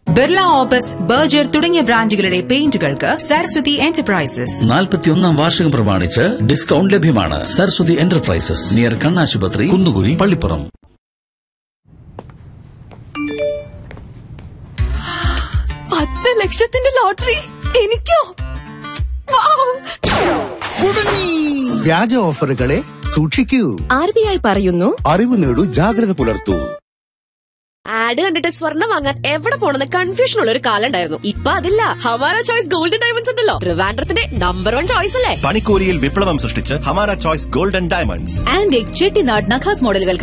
Birla opus, Berger തുടങ്ങിയ ബ്രാൻഡുകളുടെ പെയിന്റുകൾക്ക് Saraswati enterprises 41 വാർഷികം പ്രമാണിച്ച് ഡിസ്കൗണ്ട് ലഭ്യമാണ്. സരസ്വതി എന്റർപ്രൈസസ്, നിയർ കണ്ണാശുപത്രി, കുന്നുകുഴി, പള്ളിപ്പുറം. 10 ലക്ഷത്തിന്റെ ലോട്ടറി എനിക്കോ? വ്യാജ ഓഫറുകളെ സൂക്ഷിക്കൂ. RBI പറയുന്നു, അറിവ് നേടൂ, ജാഗ്രത പുലർത്തൂ. ആഡ് കണ്ടിട്ട് സ്വർണ്ണം വാങ്ങാൻ എവിടെ പോണെന്ന് കൺഫ്യൂഷൻ ഉള്ള ഒരു കാലം ഉണ്ടായിരുന്നു. ഇപ്പൊ അതില്ല. ഹമാര ചോയ്സ് ഗോൾഡൻ ഡയമണ്ട്സ് ഉണ്ടല്ലോ, ട്രിവാൻഡ്രത്തിന്റെ നമ്പർ 1 ചോയ്സ് അല്ലേ. പണിക്കൂലിയിൽ വിപ്ലവം സൃഷ്ടിച്ച് Hamara choice golden diamonds. Antique Chettinad നഖാസ് മോഡലുകൾക്ക്